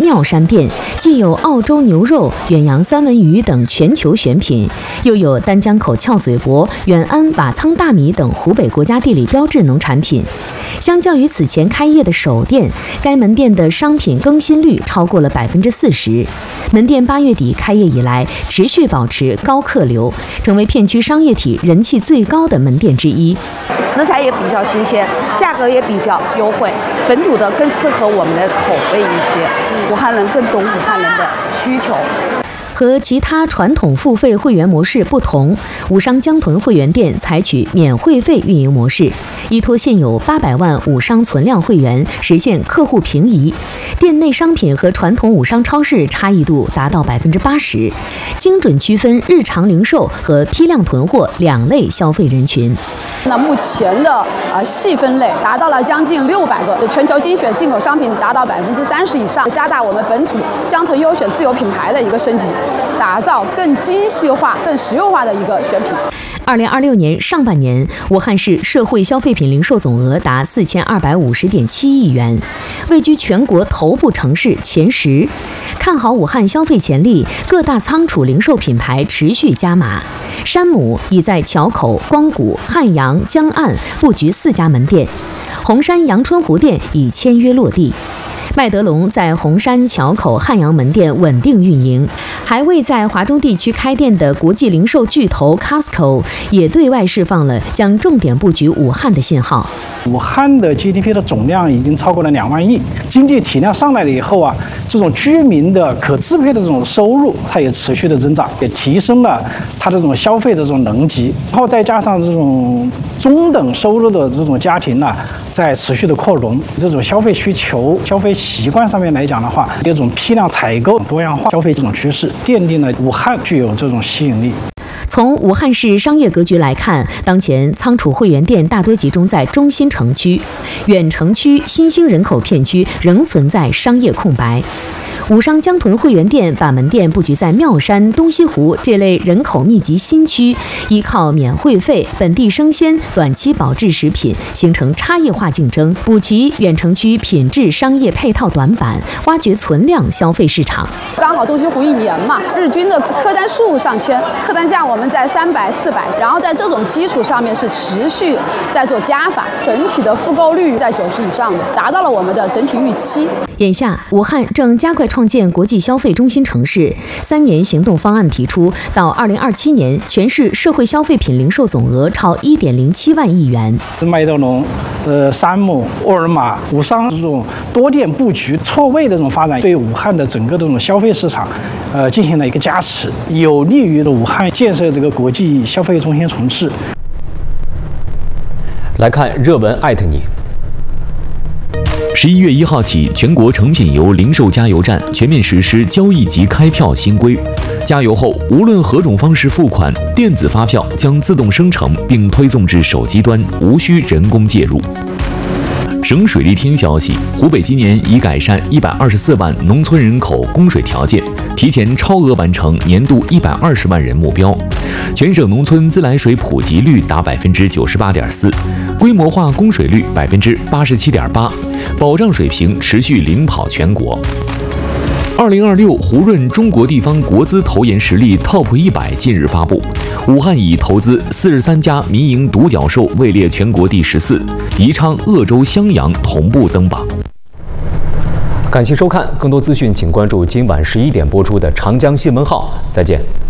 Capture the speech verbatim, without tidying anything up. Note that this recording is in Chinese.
妙山店，既有澳洲牛肉、远洋三文鱼等全球选品，又有丹江口翘嘴蘑、远安瓦仓大米等湖北国家地理标志农产品。相较于此前开业的首店，该门店的商品更新率超过了百分之四十。门店八月底开业以来，持续保持高客流，成为片区商业体人气最高的门店之一。 食材也比较新鲜，价格也比较优惠，本土的更适合我们的口味一些。武汉人更懂武汉人的需求。 和其他传统付费会员模式不同，武商江屯会员店采取免会费运营模式，依托现有八百万武商存量会员，实现客户平移。店内商品和传统武商超市差异度达到百分之八十，精准区分日常零售和批量囤货两类消费人群。 那目前的呃细分类达到了将近六百个，全球精选进口商品达到百分之三十以上，加大我们本土江屯优选自有品牌的一个升级，打造更精细化、更实用化的一个选品。 二零二六年上半年，武汉市社会消费品零售总额达四千二百五十点七亿元，位居全国头部城市前十。看好武汉消费潜力，各大仓储零售品牌持续加码。山姆已在桥口、光谷、汉阳、江岸布局四家门店，红山阳春湖店已签约落地。麦德龙在红山、桥口、汉阳门店稳定运营，还未在华中地区开店的国际零售巨头 Costco 也对外释放了将重点布局武汉的信号。 武汉的 G D P 的总量已经超过了两万亿，经济体量上来了以后啊，这种居民的可支配的这种收入，它也持续的增长，也提升了它这种消费的这种能级，然后再加上这种中等收入的这种家庭呢、啊，在持续的扩容，这种消费需求、消费习惯上面来讲的话，这种批量采购、多样化消费这种趋势，奠定了武汉具有这种吸引力。 从武汉市商业格局来看，当前仓储会员店大多集中在中心城区，远城区、新兴人口片区仍存在商业空白。武商江屯会员店把门店布局在妙山、东西湖这类人口密集新区，依靠免会费、本地生鲜、短期保质食品，形成差异化竞争，补齐远城区品质商业配套短板，挖掘存量消费市场。 刚好东西湖一年嘛，日均的客单数上千，客单价我们在三百、四百，然后在这种基础上面是持续在做加法，整体的复购率在九十以上的，达到了我们的整体预期。 眼下，武汉正加快创建国际消费中心城市，三年行动方案提出，到二零二七年，全市社会消费品零售总额超一点零七万亿元。 麦德龙、呃山姆、沃尔玛、武商这种多店布局、错位的这种发展，对武汉的整个这种消费市场，呃进行了一个加持，有利于武汉建设这个国际消费中心城市。 来看热文艾特你。 十一月一号起，全国成品油零售加油站全面实施交易及开票新规。加油后，无论何种方式付款，电子发票将自动生成并推送至手机端，无需人工介入。省水利厅消息，湖北今年已改善一百二十四万农村人口供水条件，提前超额完成年度一百二十万人目标。全省农村自来水普及率达百分之九十八点四，规模化供水率百分之八十七点八，保障水平持续领跑全国。二零二六胡润中国地方国资投研实力 Top 一百近日发布，武汉已投资四十三家民营独角兽位列全国第十四，宜昌、鄂州、襄阳同步登榜。 感谢收看，更多资讯请关注今晚十一点播出的长江新闻号。再见。